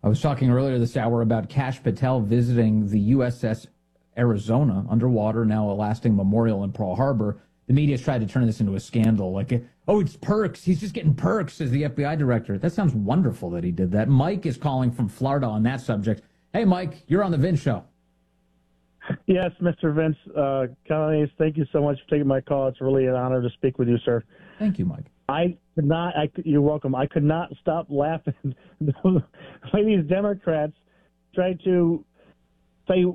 I was talking earlier this hour about Kash Patel visiting the USS Arizona underwater, now a lasting memorial in Pearl Harbor. The media's tried to turn this into a scandal. Like, oh, it's perks. He's just getting perks, says the FBI director. That sounds wonderful that he did that. Mike is calling from Florida on that subject. Hey, Mike, you're on the Vince Show. Yes, Mr. Vince. Colonies, thank you so much for taking my call. It's really an honor to speak with you, sir. Thank you, Mike. You're welcome. I could not stop laughing the way these Democrats try to say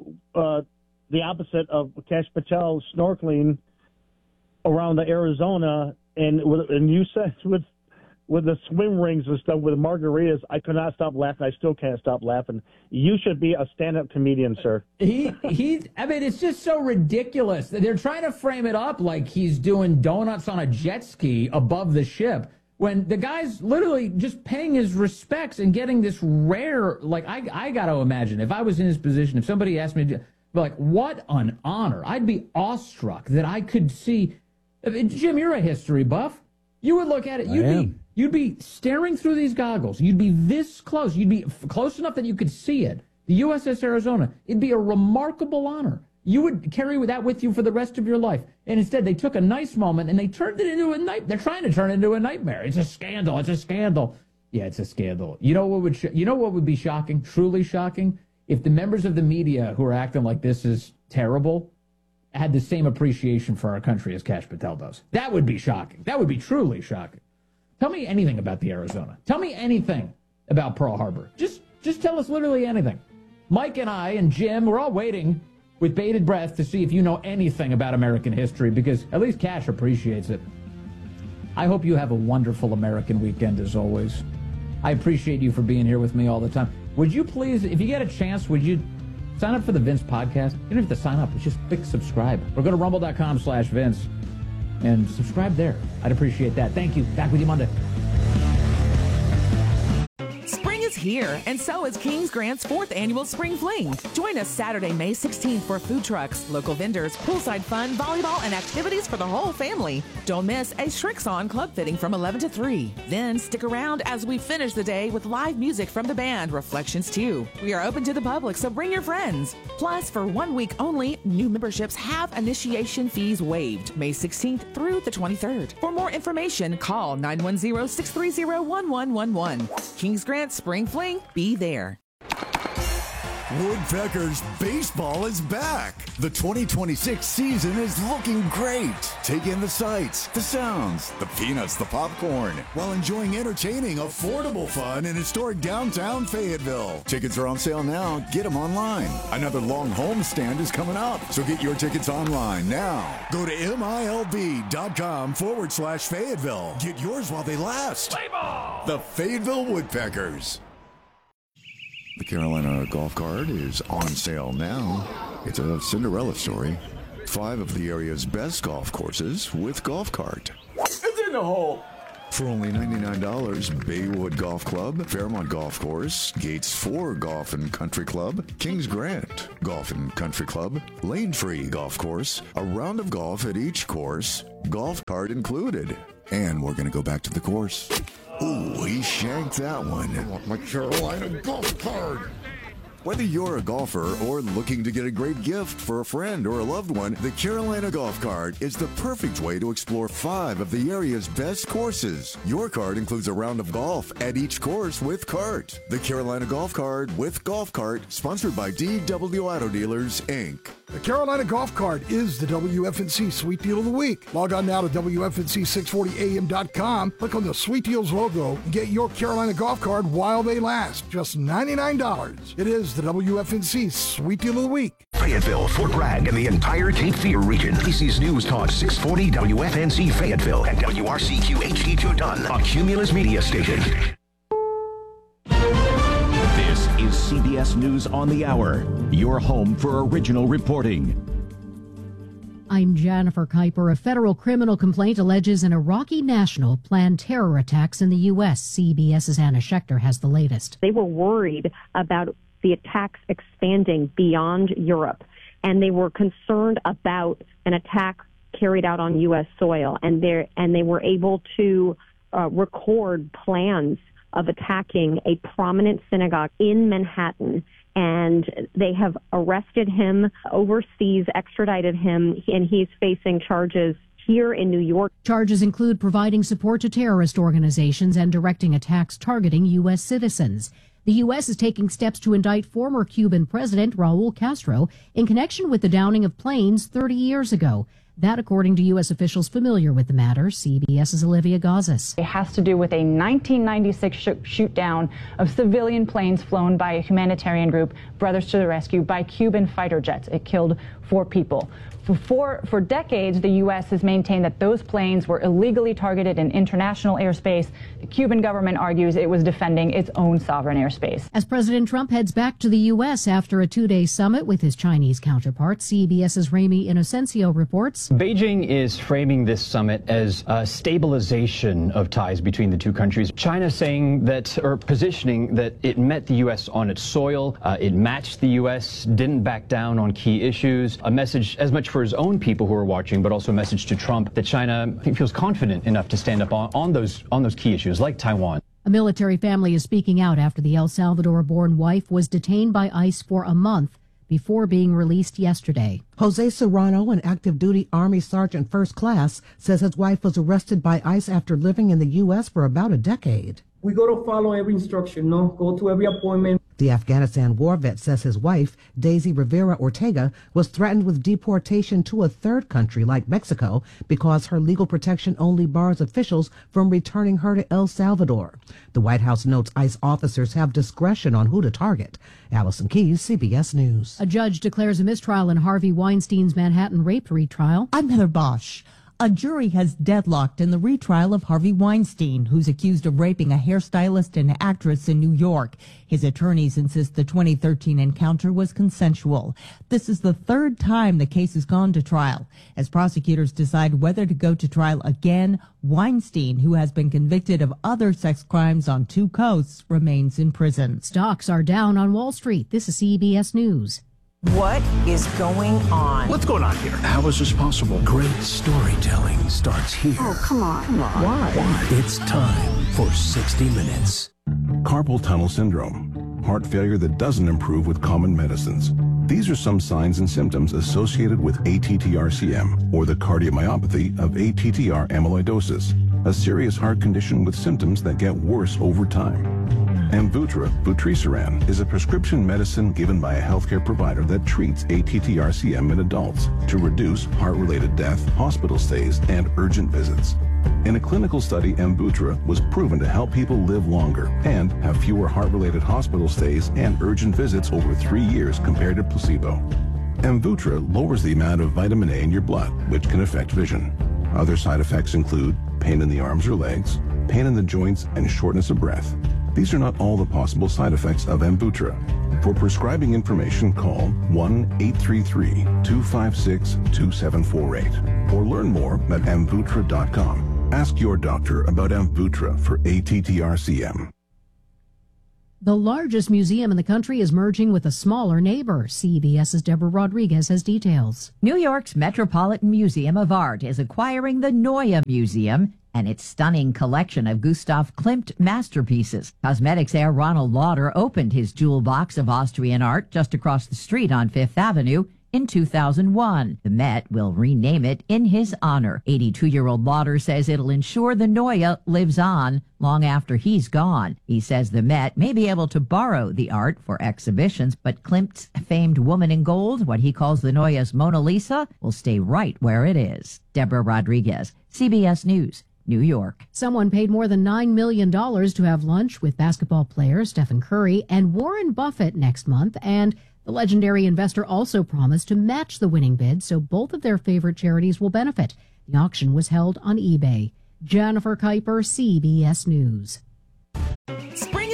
the opposite of Kash Patel snorkeling around the Arizona, and you said with the swim rings and stuff with margaritas, I could not stop laughing. I still can't stop laughing. You should be a stand-up comedian, sir. I mean, it's just so ridiculous. They're trying to frame it up like he's doing donuts on a jet ski above the ship, when the guy's literally just paying his respects and getting this rare, like, I got to imagine, if I was in his position, if somebody asked me to, like, what an honor. I'd be awestruck that I could see. Jim, you're a history buff. You would look at it. You'd be staring through these goggles. You'd be this close. You'd be close enough that you could see it. The USS Arizona. It'd be a remarkable honor. You would carry that with you for the rest of your life. And instead, they took a nice moment and they turned it into a nightmare. They're trying to turn it into a nightmare. It's a scandal. It's a scandal. Yeah, it's a scandal. You know what would be shocking? Truly shocking? If the members of the media who are acting like this is terrible had the same appreciation for our country as Kash Patel does. That would be shocking. That would be truly shocking. Tell me anything about the Arizona. Tell me anything about Pearl Harbor. Just tell us literally anything. Mike and I and Jim, we're all waiting with bated breath to see if you know anything about American history, because at least Kash appreciates it. I hope you have a wonderful American weekend as always. I appreciate you for being here with me all the time. Would you please, if you get a chance, would you sign up for the Vince podcast? You don't have to sign up. Just click subscribe. Or go to rumble.com/Vince and subscribe there. I'd appreciate that. Thank you. Back with you Monday. Spring is here, and so is Kings Grant's 4th annual Spring Fling. Join us Saturday, May 16th for food trucks, local vendors, poolside fun, volleyball, and activities for the whole family. Don't miss a Shrix-On club fitting from 11 to 3. Then stick around as we finish the day with live music from the band Reflections 2. We are open to the public, so bring your friends. Plus, for 1 week only, new memberships have initiation fees waived May 16th through the 23rd. For more information, call 910-630-1111. Kings Grant Spring Fling, be there. Woodpeckers baseball is back. The 2026 season is looking great. Take in the sights, the sounds, the peanuts, the popcorn, while enjoying entertaining, affordable fun in historic downtown Fayetteville. Tickets are on sale now. Get them online. Another long homestand is coming up, so get your tickets online now. Go to MILB.com/Fayetteville. Get yours while they last. Play ball! The Fayetteville Woodpeckers. The Carolina Golf Cart is on sale now. It's a Cinderella story. 5 of the area's best golf courses with Golf Cart. It's in the hole. For only $99, Baywood Golf Club, Fairmont Golf Course, Gates 4 Golf and Country Club, Kings Grant Golf and Country Club, Lane Tree Golf Course, a round of golf at each course, Golf Cart included. And we're going to go back to the course. Ooh, he shanked that one. I want my Carolina Golf Cart. Whether you're a golfer or looking to get a great gift for a friend or a loved one, the Carolina Golf Cart is the perfect way to explore 5 of the area's best courses. Your cart includes a round of golf at each course with cart. The Carolina Golf Cart with Golf Cart, sponsored by DW Auto Dealers, Inc. The Carolina Golf Cart is the WFNC Sweet Deal of the Week. Log on now to WFNC640AM.com, click on the Sweet Deals logo, and get your Carolina Golf Cart while they last. Just $99. It is the WFNC Sweet Deal of the Week. Fayetteville, Fort Bragg, and the entire Cape Fear region. This is News Talk 640 WFNC Fayetteville and WRCQ HD2 Dunn, a Cumulus media station. This is CBS News on the Hour, your home for original reporting. I'm Jennifer Kuiper. A federal criminal complaint alleges an Iraqi national planned terror attacks in the U.S. CBS's Anna Schechter has the latest. They were worried about the attacks expanding beyond Europe, and they were concerned about an attack carried out on U.S. soil, and they were able to record plans of attacking a prominent synagogue in Manhattan. And they have arrested him overseas, extradited him, and he's facing charges here in New York. Charges include providing support to terrorist organizations and directing attacks targeting U.S. citizens. The U.S. is taking steps to indict former Cuban President Raul Castro in connection with the downing of planes 30 years ago. That, according to U.S. officials familiar with the matter. CBS's Olivia Gazis. It has to do with a 1996 shoot down of civilian planes flown by a humanitarian group, Brothers to the Rescue, by Cuban fighter jets. It killed 4 people. For decades, the U.S. has maintained that those planes were illegally targeted in international airspace. The Cuban government argues it was defending its own sovereign airspace. As President Trump heads back to the U.S. after a 2-day summit with his Chinese counterpart, CBS's Ramy Inocencio reports. Beijing is framing this summit as a stabilization of ties between the two countries. China saying that, or positioning that it met the U.S. on its soil, it matched the U.S., didn't back down on key issues. A message as much for his own people who are watching, but also a message to Trump that China, I think, feels confident enough to stand up on those key issues like Taiwan. A military family is speaking out after the El Salvador-born wife was detained by ICE for a month before being released yesterday. Jose Serrano, an active duty Army Sergeant First Class, says his wife was arrested by ICE after living in the U.S. for about a decade. We got to follow every instruction, go to every appointment. The Afghanistan war vet says his wife, Daisy Rivera Ortega, was threatened with deportation to a third country like Mexico because her legal protection only bars officials from returning her to El Salvador. The White House notes ICE officers have discretion on who to target. Allison Keyes, CBS News. A judge declares a mistrial in Harvey Weinstein's Manhattan rape retrial. I'm Heather Bosch. A jury has deadlocked in the retrial of Harvey Weinstein, who's accused of raping a hairstylist and actress in New York. His attorneys insist the 2013 encounter was consensual. This is the third time the case has gone to trial. As prosecutors decide whether to go to trial again, Weinstein, who has been convicted of other sex crimes on 2 coasts, remains in prison. Stocks are down on Wall Street. This is CBS News. What is going on? What's going on here? How is this possible? Great storytelling starts here. Oh, come on. Why? It's time for 60 Minutes. Carpal tunnel syndrome, heart failure that doesn't improve with common medicines. These are some signs and symptoms associated with ATTR-CM, or the cardiomyopathy of ATTR amyloidosis, a serious heart condition with symptoms that get worse over time. Amvuttra, vutrisiran, is a prescription medicine given by a healthcare provider that treats ATTR-CM in adults to reduce heart-related death, hospital stays, and urgent visits. In a clinical study, Amvuttra was proven to help people live longer and have fewer heart-related hospital stays and urgent visits over 3 years compared to placebo. Amvuttra lowers the amount of vitamin A in your blood, which can affect vision. Other side effects include pain in the arms or legs, pain in the joints, and shortness of breath. These are not all the possible side effects of Amvuttra. For prescribing information, call 1-833-256-2748 or learn more at amvuttra.com. Ask your doctor about Amvuttra for ATTR-CM. The largest museum in the country is merging with a smaller neighbor. CBS's Deborah Rodriguez has details. New York's Metropolitan Museum of Art is acquiring the Neue Museum and its stunning collection of Gustav Klimt masterpieces. Cosmetics heir Ronald Lauder opened his jewel box of Austrian art just across the street on Fifth Avenue in 2001. The Met will rename it in his honor. 82-year-old Lauder says it'll ensure the Neue lives on long after he's gone. He says the Met may be able to borrow the art for exhibitions, but Klimt's famed Woman in Gold, what he calls the Neue's Mona Lisa, will stay right where it is. Deborah Rodriguez, CBS News, New York. Someone paid more than $9 million to have lunch with basketball player Stephen Curry and Warren Buffett next month, and the legendary investor also promised to match the winning bid so both of their favorite charities will benefit. The auction was held on eBay. Jennifer Kuiper, CBS News. Spring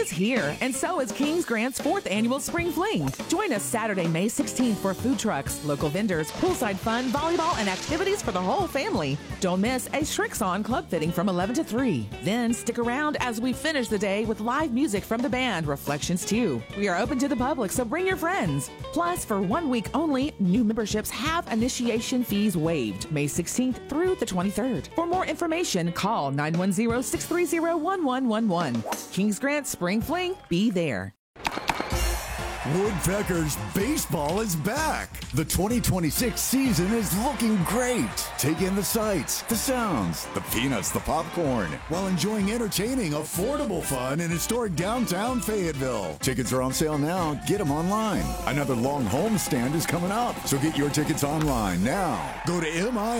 is here, and so is Kings Grant's 4th annual Spring Fling. Join us Saturday, May 16th for food trucks, local vendors, poolside fun, volleyball, and activities for the whole family. Don't miss a Shrix-On club fitting from 11 to 3. Then stick around as we finish the day with live music from the band Reflections 2. We are open to the public, so bring your friends. Plus, for 1 week only, new memberships have initiation fees waived May 16th through the 23rd. For more information, call 910-630-1111. Kings Grant Spring Fling, be there. Woodpeckers baseball is back. The 2026 season is looking great. Take in the sights, the sounds, the peanuts, the popcorn, while enjoying entertaining, affordable fun in historic downtown Fayetteville. Tickets are on sale now. Get them online. Another long homestand is coming up, so get your tickets online now. Go to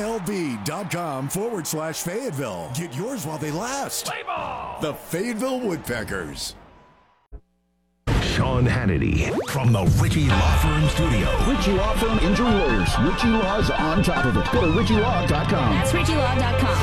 MILB.com/Fayetteville. Get yours while they last. Play ball! The Fayetteville Woodpeckers. Sean Hannity from the Ritchie Law Firm Studio. Ritchie Law Firm Injury Lawyers. Ritchie Law's on top of it. Go to RitchieLaw.com. That's RitchieLaw.com.